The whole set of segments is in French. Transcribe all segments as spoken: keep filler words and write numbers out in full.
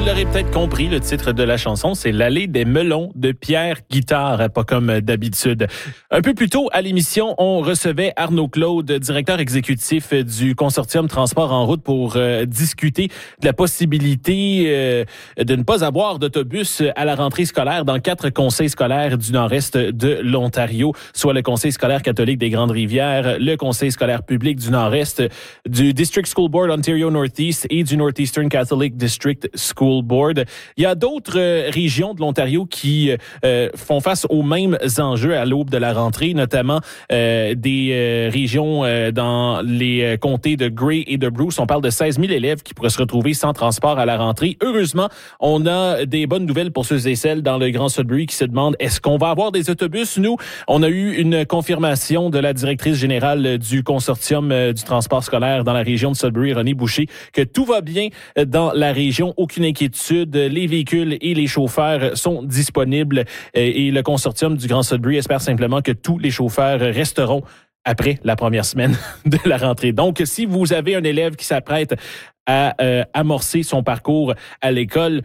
l'aurez peut-être compris, le titre de la chanson, c'est l'allée des melons de Pierre Guitare, pas comme d'habitude. Un peu plus tôt à l'émission, on recevait Arnaud Claude, directeur exécutif du consortium Transport en route, pour euh, discuter de la possibilité euh, de ne pas avoir d'autobus à la rentrée scolaire dans quatre conseils scolaires du nord-est de l'Ontario, soit le conseil scolaire catholique des Grandes-Rivières, le conseil scolaire public du nord-est, du District School Board Ontario Northeast et du Northeastern Catholic District School Board. Il y a d'autres euh, régions de l'Ontario qui euh, font face aux mêmes enjeux à l'aube de la rentrée, notamment euh, des euh, régions euh, dans les euh, comtés de Grey et de Bruce. On parle de seize mille élèves qui pourraient se retrouver sans transport à la rentrée. Heureusement, on a des bonnes nouvelles pour ceux et celles dans le Grand Sudbury qui se demandent est-ce qu'on va avoir des autobus? Nous, on a eu une confirmation de la directrice générale du consortium euh, du transport scolaire dans la région de Sudbury, Renée Boucher, que tout va bien dans la région, aucune inquiétude, les véhicules et les chauffeurs sont disponibles et le consortium du Grand Sudbury espère simplement que tous les chauffeurs resteront après la première semaine de la rentrée. Donc, si vous avez un élève qui s'apprête à euh, amorcer son parcours à l'école,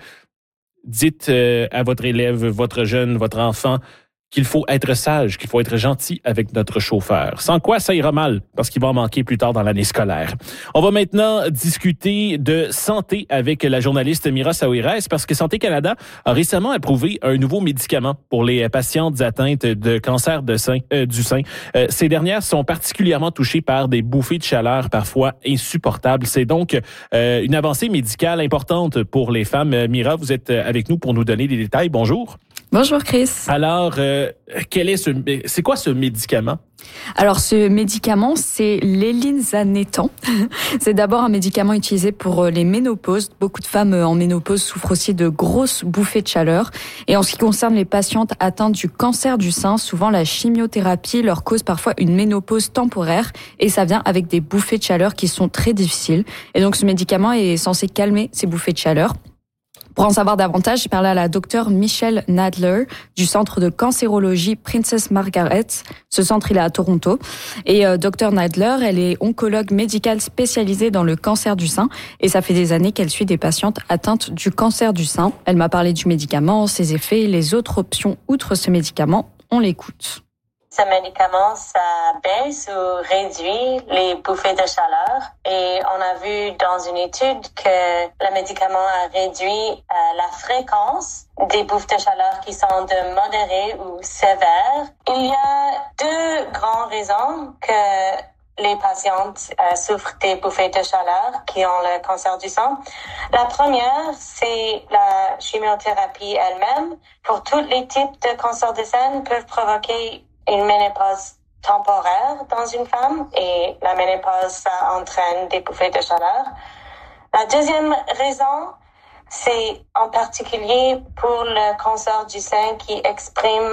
dites euh, à votre élève, votre jeune, votre enfant, qu'il faut être sage, qu'il faut être gentil avec notre chauffeur. Sans quoi, ça ira mal, parce qu'il va en manquer plus tard dans l'année scolaire. On va maintenant discuter de santé avec la journaliste Mira Saouirès, parce que Santé Canada a récemment approuvé un nouveau médicament pour les patientes atteintes de cancer de sein, euh, du sein. Euh, ces dernières sont particulièrement touchées par des bouffées de chaleur parfois insupportables. C'est donc euh, une avancée médicale importante pour les femmes. Mira, vous êtes avec nous pour nous donner des détails. Bonjour. Bonjour Chris. Alors, euh, quel est ce, c'est quoi ce médicament? Alors, ce médicament, c'est l'élinzanétan. C'est d'abord un médicament utilisé pour les ménopauses. Beaucoup de femmes en ménopause souffrent aussi de grosses bouffées de chaleur. Et en ce qui concerne les patientes atteintes du cancer du sein, souvent la chimiothérapie leur cause parfois une ménopause temporaire et ça vient avec des bouffées de chaleur qui sont très difficiles. Et donc, ce médicament est censé calmer ces bouffées de chaleur. Pour en savoir davantage, j'ai parlé à la docteure Michelle Nadler du centre de cancérologie Princess Margaret. Ce centre, il est à Toronto. Et euh, docteure Nadler, elle est oncologue médicale spécialisée dans le cancer du sein. Et ça fait des années qu'elle suit des patientes atteintes du cancer du sein. Elle m'a parlé du médicament, ses effets, les autres options outre ce médicament. On l'écoute. Ce médicament, ça baisse ou réduit les bouffées de chaleur. Et on a vu dans une étude que le médicament a réduit euh, la fréquence des bouffées de chaleur qui sont de modérées ou sévères. Il y a deux grandes raisons que les patientes euh, souffrent des bouffées de chaleur qui ont le cancer du sein. La première, c'est la chimiothérapie elle-même. Pour tous les types de cancer du sein, peuvent provoquer une ménopause temporaire dans une femme et la ménopause, ça entraîne des bouffées de chaleur. La deuxième raison, c'est en particulier pour le cancer du sein qui exprime